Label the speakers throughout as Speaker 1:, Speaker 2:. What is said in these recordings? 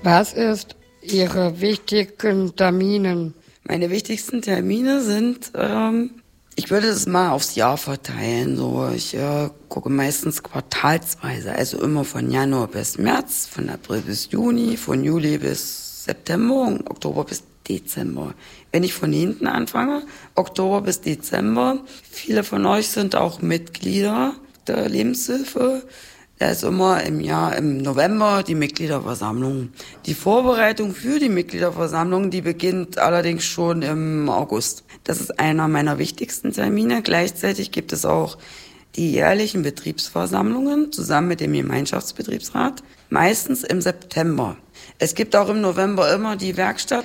Speaker 1: Was ist Ihre wichtigen Termine?
Speaker 2: Meine wichtigsten Termine sind, ich würde es mal aufs Jahr verteilen. So, ich gucke meistens quartalsweise, also immer von Januar bis März, von April bis Juni, von Juli bis September und Oktober bis Dezember. Wenn ich von hinten anfange, Oktober bis Dezember, viele von euch sind auch Mitglieder der Lebenshilfe. Da ist immer im November die Mitgliederversammlung. Die Vorbereitung für die Mitgliederversammlung, die beginnt allerdings schon im August. Das ist einer meiner wichtigsten Termine. Gleichzeitig gibt es auch die jährlichen Betriebsversammlungen zusammen mit dem Gemeinschaftsbetriebsrat, meistens im September. Es gibt auch im November immer die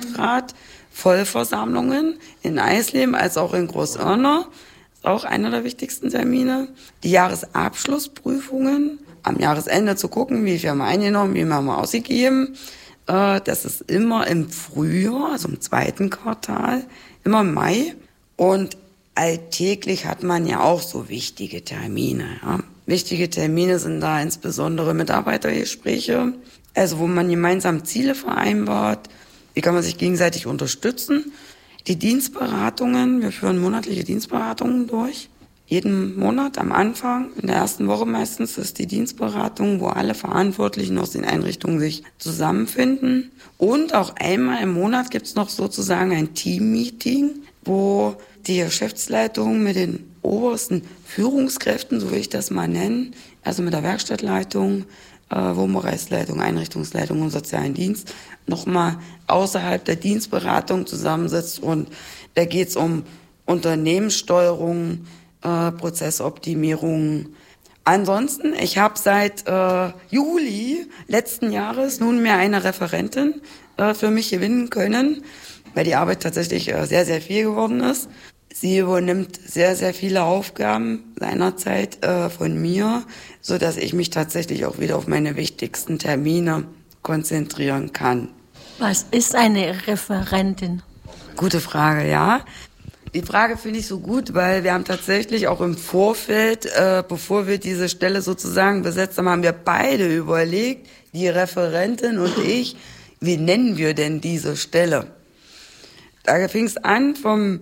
Speaker 2: Werkstattrat-Vollversammlungen in Eisleben als auch in Großörna. Ist auch einer der wichtigsten Termine. Die Jahresabschlussprüfungen. Am Jahresende zu gucken, wie viel haben wir eingenommen, wie viel haben wir ausgegeben. Das ist immer im Frühjahr, also im zweiten Quartal, immer im Mai. Und alltäglich hat man ja auch so wichtige Termine. Ja. Wichtige Termine sind da insbesondere Mitarbeitergespräche, also wo man gemeinsam Ziele vereinbart, wie kann man sich gegenseitig unterstützen. Die Dienstberatungen, wir führen monatliche Dienstberatungen durch. Jeden Monat am Anfang, in der ersten Woche meistens, ist die Dienstberatung, wo alle Verantwortlichen aus den Einrichtungen sich zusammenfinden. Und auch einmal im Monat gibt es noch sozusagen ein Team-Meeting, wo die Geschäftsleitung mit den obersten Führungskräften, so will ich das mal nennen, also mit der Werkstattleitung, Wohnbereichsleitung, Einrichtungsleitung und sozialen Dienst, nochmal außerhalb der Dienstberatung zusammensitzt. Und da geht es um Unternehmenssteuerung, Prozessoptimierung. Ansonsten, ich habe seit Juli letzten Jahres nunmehr eine Referentin für mich gewinnen können, weil die Arbeit tatsächlich sehr, sehr viel geworden ist. Sie übernimmt sehr, sehr viele Aufgaben seinerzeit von mir, so dass ich mich tatsächlich auch wieder auf meine wichtigsten Termine konzentrieren kann.
Speaker 3: Was ist eine Referentin?
Speaker 2: Gute Frage, ja. Die Frage finde ich so gut, weil wir haben tatsächlich auch im Vorfeld, bevor wir diese Stelle sozusagen besetzt haben, haben wir beide überlegt, die Referentin und ich, wie nennen wir denn diese Stelle? Da fing es an vom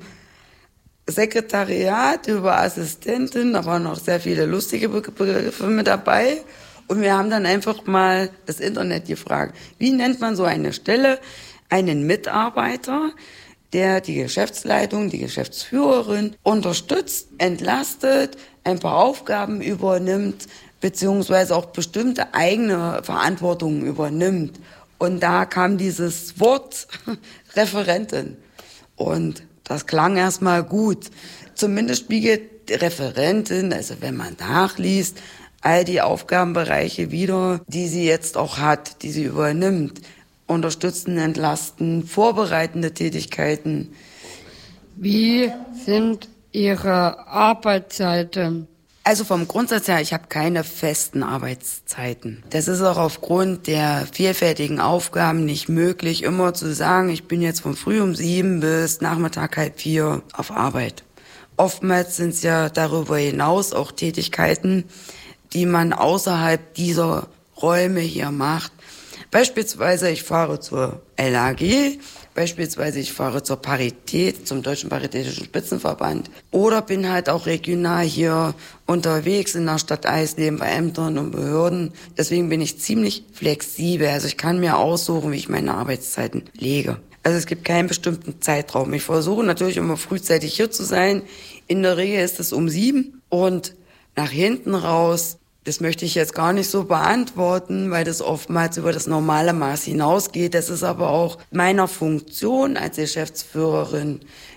Speaker 2: Sekretariat über Assistentin, da waren noch sehr viele lustige Begriffe mit dabei. Und wir haben dann einfach mal das Internet gefragt. Wie nennt man so eine Stelle? Einen Mitarbeiter, der die Geschäftsleitung, die Geschäftsführerin unterstützt, entlastet, ein paar Aufgaben übernimmt, beziehungsweise auch bestimmte eigene Verantwortungen übernimmt. Und da kam dieses Wort Referentin. Und das klang erstmal gut. Zumindest spiegelt die Referentin, also wenn man nachliest, all die Aufgabenbereiche wieder, die sie jetzt auch hat, die sie übernimmt. Unterstützen, entlasten, vorbereitende Tätigkeiten.
Speaker 1: Wie sind Ihre Arbeitszeiten?
Speaker 2: Also vom Grundsatz her, ich habe keine festen Arbeitszeiten. Das ist auch aufgrund der vielfältigen Aufgaben nicht möglich, immer zu sagen, ich bin jetzt von früh um 7 bis Nachmittag 3:30 auf Arbeit. Oftmals sind es ja darüber hinaus auch Tätigkeiten, die man außerhalb dieser Räume hier macht. Beispielsweise, ich fahre zur LAG, beispielsweise ich fahre zur Parität, zum Deutschen Paritätischen Spitzenverband oder bin halt auch regional hier unterwegs in der Stadt Eisleben bei Ämtern und Behörden. Deswegen bin ich ziemlich flexibel, also ich kann mir aussuchen, wie ich meine Arbeitszeiten lege. Also es gibt keinen bestimmten Zeitraum. Ich versuche natürlich immer frühzeitig hier zu sein. In der Regel ist es um 7 und nach hinten raus. Das möchte ich jetzt gar nicht so beantworten, weil das oftmals über das normale Maß hinausgeht. Das ist aber auch meiner Funktion als Geschäftsführerin